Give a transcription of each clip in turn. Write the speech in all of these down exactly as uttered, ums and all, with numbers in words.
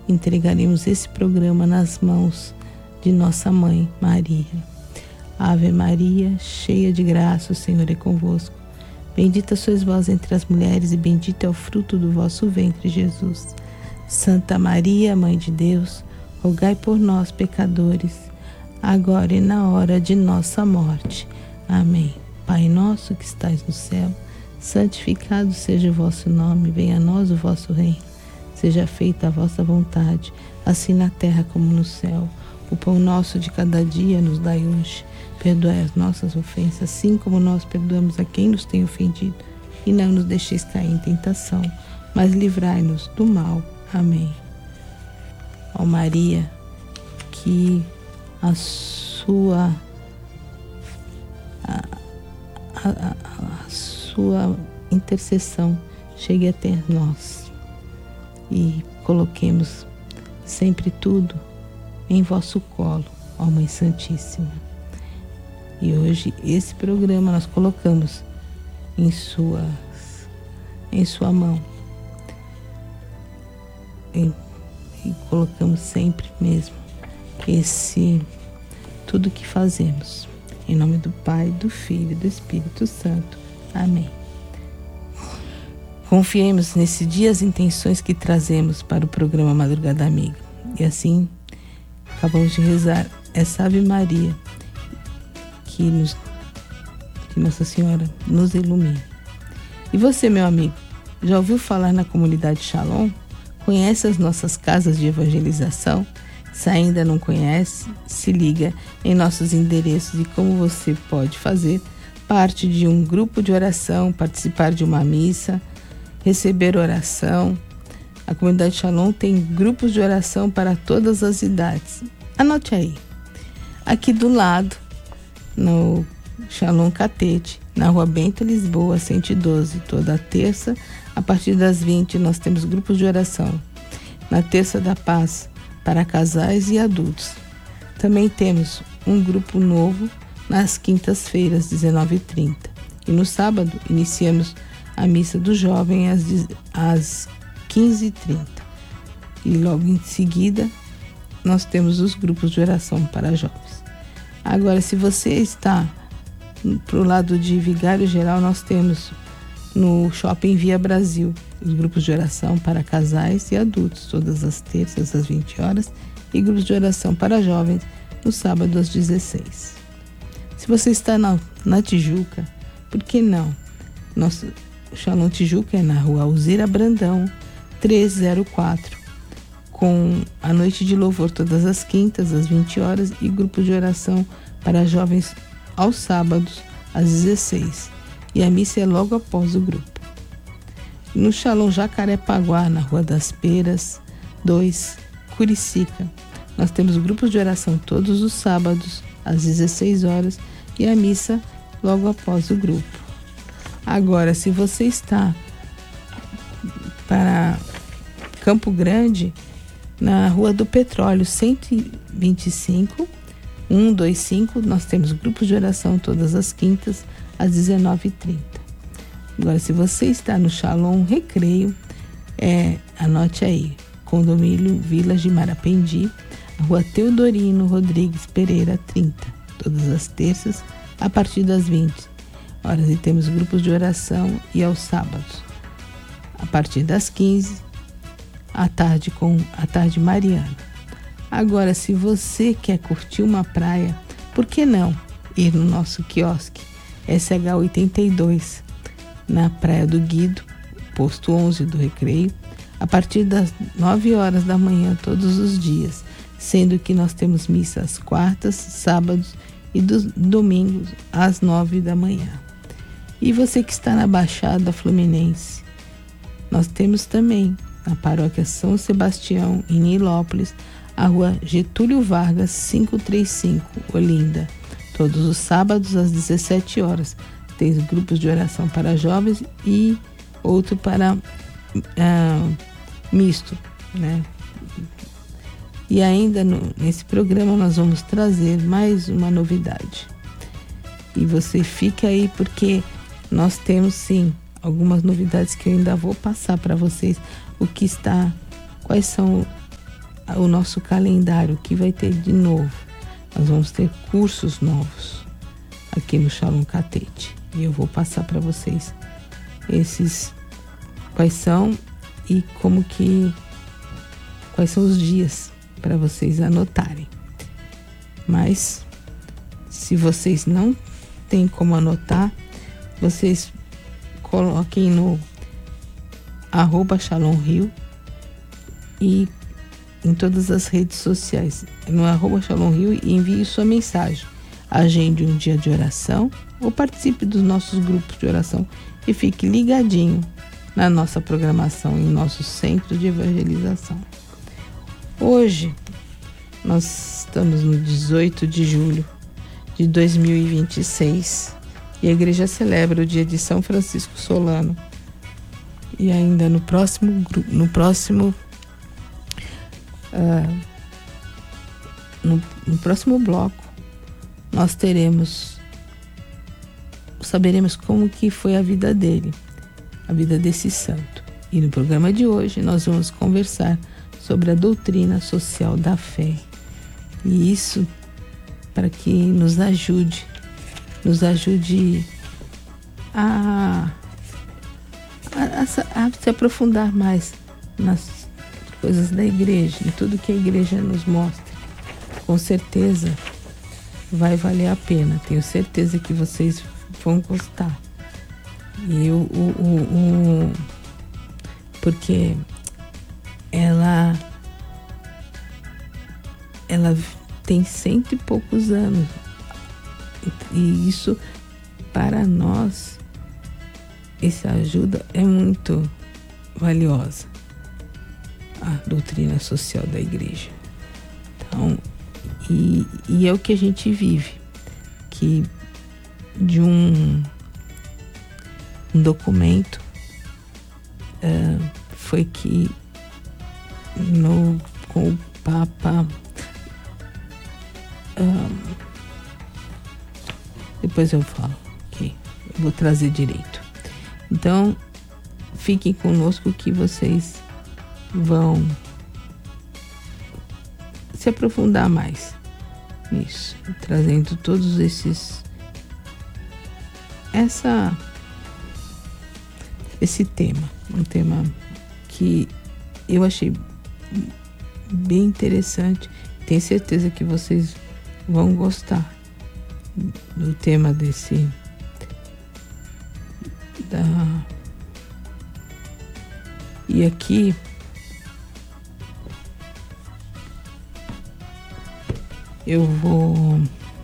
entregaremos esse programa nas mãos de nossa Mãe Maria. Ave Maria, cheia de graça, o Senhor é convosco. Bendita sois vós entre as mulheres e bendito é o fruto do vosso ventre, Jesus. Santa Maria, Mãe de Deus, rogai por nós, pecadores, agora e na hora de nossa morte. Amém. Pai nosso que estais no céu, santificado seja o vosso nome, venha a nós o vosso reino. Seja feita a vossa vontade, assim na terra como no céu. O pão nosso de cada dia nos dai hoje. Perdoai as nossas ofensas, assim como nós perdoamos a quem nos tem ofendido. E não nos deixeis cair em tentação, mas livrai-nos do mal. Amém. Ó Maria, que a sua, a, a, a, a sua intercessão chegue até nós. E coloquemos sempre tudo em vosso colo, ó Mãe Santíssima. E hoje esse programa nós colocamos em, suas, em sua mão. E, e colocamos sempre mesmo esse tudo que fazemos. Em nome do Pai, do Filho e do Espírito Santo. Amém. Confiemos nesse dia as intenções que trazemos para o programa Madrugada Amiga. E assim, acabamos de rezar essa Ave Maria, que, nos, que Nossa Senhora nos ilumine. E você, meu amigo, já ouviu falar na comunidade Shalom? Conhece as nossas casas de evangelização? Se ainda não conhece, se liga em nossos endereços e como você pode fazer parte de um grupo de oração, participar de uma missa, receber oração. A comunidade Shalom tem grupos de oração para todas as idades. Anote aí. Aqui do lado, no Shalom Catete, na Rua Bento Lisboa, cento e doze, toda terça, a partir das vinte, nós temos grupos de oração. Na Terça da Paz, para casais e adultos. Também temos um grupo novo nas quintas-feiras, dezenove e trinta. E no sábado, iniciamos a missa do jovem às, às quinze e trinta. E logo em seguida, nós temos os grupos de oração para jovens. Agora, se você está para o lado de Vigário Geral, nós temos no Shopping Via Brasil os grupos de oração para casais e adultos, todas as terças às vinte horas, e grupos de oração para jovens no sábado às dezesseis. Se você está na, na Tijuca, por que não? Nosso Shalom Tijuca é na Rua Alzira Brandão, trezentos e quatro, com a noite de louvor todas as quintas às vinte horas e grupos de oração para jovens aos sábados às dezesseis. E a missa é logo após o grupo. No Shalom Jacarepaguá, na Rua das Peras, dois, Curicica, nós temos grupos de oração todos os sábados às dezesseis horas e a missa logo após o grupo. Agora, se você está para Campo Grande, na Rua do Petróleo, cento e vinte e cinco, cento e vinte e cinco, nós temos grupos de oração todas as quintas às dezenove e trinta. Agora, se você está no Shalom Recreio, é, anote aí, Condomínio Village Marapendi, Rua Teodorino Rodrigues Pereira, trinta, todas as terças, a partir das vinte horas. E temos grupos de oração e aos sábados, a partir das quinze, à tarde com a tarde mariana. Agora, se você quer curtir uma praia, por que não ir no nosso quiosque S H oitenta e dois, na Praia do Guido, posto onze do Recreio, a partir das nove horas da manhã todos os dias, sendo que nós temos missas quartas, sábados e dos domingos às nove da manhã. E você que está na Baixada Fluminense, nós temos também na Paróquia São Sebastião, em Nilópolis, a Rua Getúlio Vargas, quinhentos e trinta e cinco, Olinda, todos os sábados às dezessete horas. Tem grupos de oração para jovens e outro para uh, misto, né? E ainda no, nesse programa nós vamos trazer mais uma novidade. E você fica aí porque nós temos sim algumas novidades que eu ainda vou passar para vocês. O que está, quais são o nosso calendário, que vai ter de novo. Nós vamos ter cursos novos aqui no Shalom Catete. E eu vou passar para vocês esses quais são e como que quais são os dias para vocês anotarem. Mas se vocês não têm como anotar, vocês coloquem no arroba Shalom Rio e em todas as redes sociais, no arroba Shalom Rio, e envie sua mensagem. Agende um dia de oração ou participe dos nossos grupos de oração e fique ligadinho na nossa programação, em nosso centro de evangelização. Hoje, nós estamos no dezoito de julho de dois mil e vinte e seis e a igreja celebra o dia de São Francisco Solano. E ainda no próximo, no próximo, uh, no, no próximo bloco, nós teremos, saberemos como que foi a vida dele, a vida desse santo. E no programa de hoje nós vamos conversar sobre a doutrina social da fé. E isso para que nos ajude, nos ajude a, a, a, a se aprofundar mais nas coisas da igreja, em tudo que a igreja nos mostra. Com certeza vai valer a pena, tenho certeza que vocês vão gostar. E o, o, o, o porque ela ela tem cento e poucos anos e isso para nós, essa ajuda é muito valiosa, a doutrina social da igreja. Então, e, e é o que a gente vive, que de um, um documento uh, foi que no, com o Papa, uh, depois eu falo, ok? Eu vou trazer direito. Então, fiquem conosco que vocês vão se aprofundar mais nisso, trazendo todos esses essa esse tema, um tema que eu achei bem interessante. Tenho certeza que vocês vão gostar do tema desse da e aqui eu vou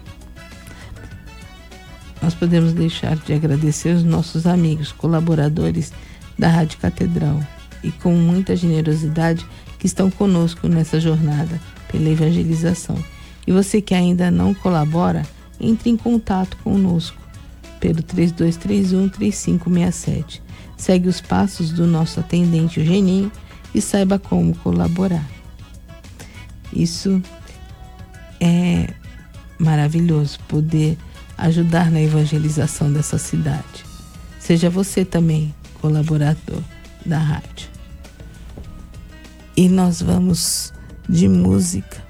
nós podemos deixar de agradecer os nossos amigos, colaboradores da Rádio Catedral e com muita generosidade que estão conosco nessa jornada pela evangelização. E você que ainda não colabora, entre em contato conosco pelo três dois três um, três cinco seis sete. Segue os passos do nosso atendente, o Geninho, e saiba como colaborar. Isso é maravilhoso, poder ajudar na evangelização dessa cidade. Seja você também colaborador da rádio. E nós vamos de música.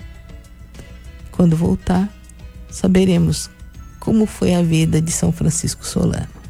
Quando voltar, saberemos como foi a vida de São Francisco Solano.